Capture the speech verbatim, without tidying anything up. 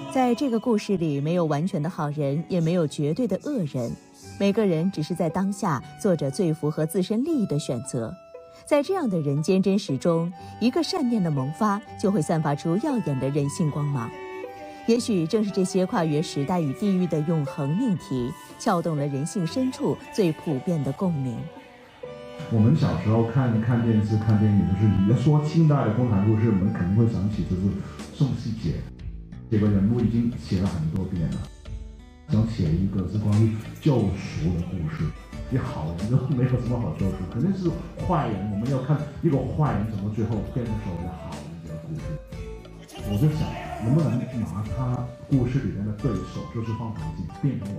在这个故事里，没有完全的好人，也没有绝对的恶人，每个人只是在当下做着最符合自身利益的选择。在这样的人间真实中，一个善念的萌发，就会散发出耀眼的人性光芒。也许正是这些跨越时代与地域的永恒命题，撬动了人性深处最普遍的共鸣。 我们小时候看看电视、看电影，就是你要说近代的共产故事，我们肯定会想起就是宋希杰这个人物，已经写了很多遍了。想写一个是关于救赎的故事，你好人都没有什么好救赎，肯定是坏人。我们要看一个坏人怎么最后变成所谓的好人的故事。我就想，能不能拿他故事里面的对手，就是方唐镜，变成我